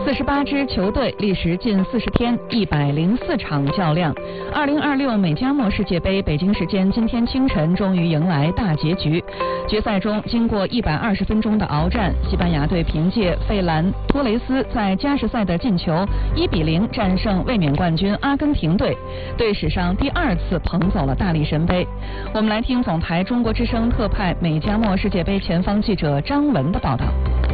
48支球队历时近40天，104场较量。2026美加墨世界杯北京时间今天清晨终于迎来大结局。决赛中，经过120分钟的鏖战，西班牙队凭借费兰托雷斯在加时赛的进球，1-0战胜卫冕冠军阿根廷队，队史上第2次捧走了大力神杯。我们来听总台中国之声特派美加墨世界杯前方记者张文的报道。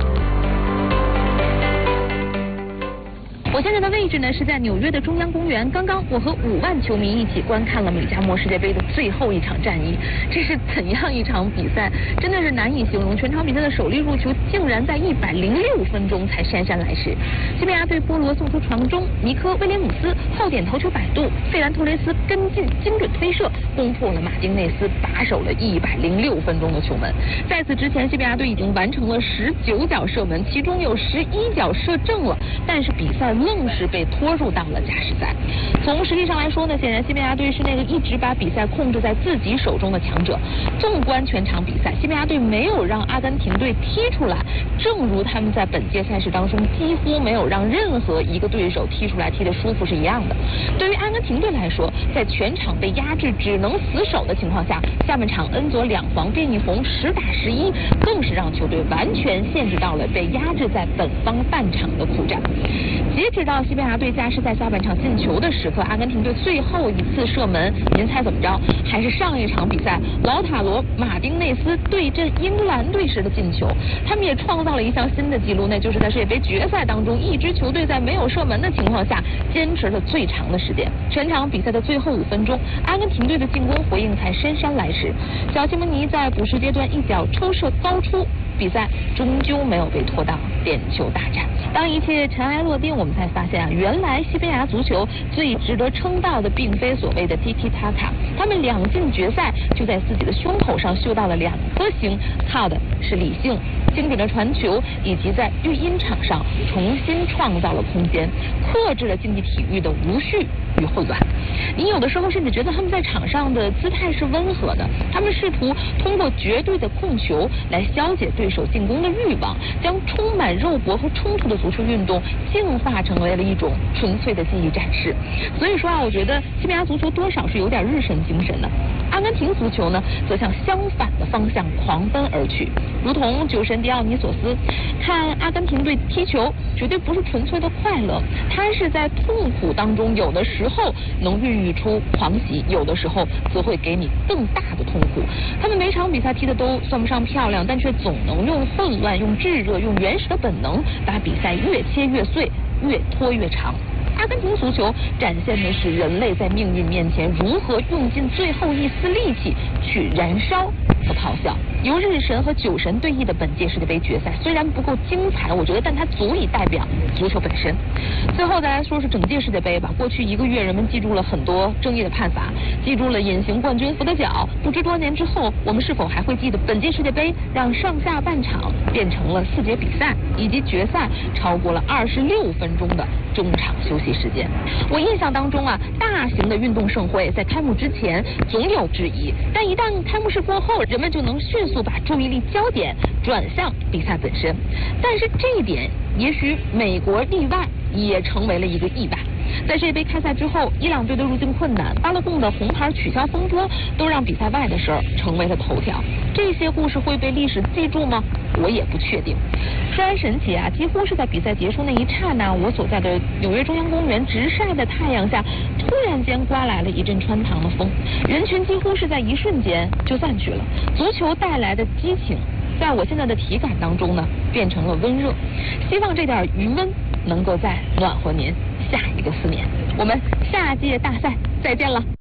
我现在的位置呢是在纽约的中央公园。刚刚我和5万球迷一起观看了美加墨世界杯的最后一场战役。这是怎样一场比赛？真的是难以形容。全场比赛的首粒入球竟然在106分钟才姗姗来迟。西班牙队波罗送出传中，尼科威廉姆斯后点头球摆渡，费兰托雷斯跟进精准推射，攻破了马丁内斯把守了106分钟的球门。在此之前，西班牙队已经完成了19脚射门，其中有11脚射正了，但是比赛愣是被拖入到了加时赛。从实力上来说呢，显然西班牙队是那个一直把比赛控制在自己手中的强者。纵观全场比赛，西班牙队没有让阿根廷队踢出来，正如他们在本届赛事当中几乎没有让任何一个对手踢出来踢得舒服是一样的。对于阿根廷队来说，在全场被压制只能死守的情况下，下半场恩佐2黄变1红10打11，更是让球队完全限制到了被压制在本方半场的苦战。截止到西班牙队加时赛下半场进球的时刻，阿根廷队最后一次射门，您猜怎么着？还是上一场比赛劳塔罗马丁内斯对阵英格兰队时的进球。他们也创造了一项新的纪录，那就是在世界杯决赛当中，一支球队在没有射门的情况下坚持了最长的时间。全场比赛的最后5分钟，阿根廷队的进攻回应才姗姗来迟。小西蒙尼在补时阶段一脚抽射高出，比赛终究没有被拖到点球大战。当一切尘埃落定，我们才发现原来西班牙足球最值得称道的并非所谓的踢踢塔塔，他们2进决赛就在自己的胸口上绣到了2颗星，靠的是理性、精准的传球，以及在育婴场上重新创造了空间，克制了竞技体育的无序与混乱。你有的时候甚至觉得他们在场上的姿态是温和的，他们试图通过绝对的控球来消解对手进攻的欲望，将充满肉搏和冲突的足球运动净化成为了一种纯粹的技艺展示。所以说我觉得西班牙足球多少是有点日神精神的。阿根廷足球呢，则向相反的方向狂奔而去。如同酒神迪奥尼索斯，看阿根廷队踢球绝对不是纯粹的快乐，他是在痛苦当中，有的时候能孕育出狂喜，有的时候则会给你更大的痛苦。他们每场比赛踢的都算不上漂亮，但却总能用混乱、用炙热、用原始的本能，把比赛越切越碎，越拖越长。阿根廷足球展现的是人类在命运面前如何用尽最后一丝力气去燃烧和咆哮。由日神和酒神对弈的本届世界杯决赛虽然不够精彩，我觉得但它足以代表足球本身。最后再来说是整届世界杯吧。过去1个月，人们记住了很多争议的判罚，记住了隐形冠军福德角。不知多年之后，我们是否还会记得本届世界杯让上下半场变成了4节比赛，以及决赛超过了26分钟的中场休息时间？我印象当中大型的运动盛会在开幕之前总有质疑，但一旦开幕式过后，人们就能迅速把注意力焦点转向比赛本身。但是这一点，也许美国例外，也成为了一个意外。在世界杯开赛之后，伊朗队的入境困难、巴勒贡的红牌取消风波，都让比赛外的事儿成为了头条。这些故事会被历史记住吗？我也不确定。说来神奇几乎是在比赛结束那一刹那，我所在的纽约中央公园直晒的太阳下，突然间刮来了一阵穿堂的风，人群几乎是在一瞬间就散去了。足球带来的激情，在我现在的体感当中呢，变成了温热。希望这点余温能够再暖和您下一个4年。我们下届大赛再见了。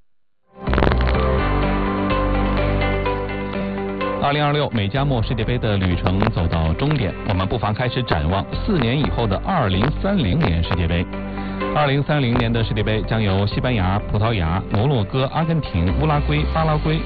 2026美加墨世界杯的旅程走到终点，我们不妨开始展望4年以后的2030年世界杯。2030年的世界杯将由西班牙、葡萄牙、摩洛哥、阿根廷、乌拉圭、巴拉圭、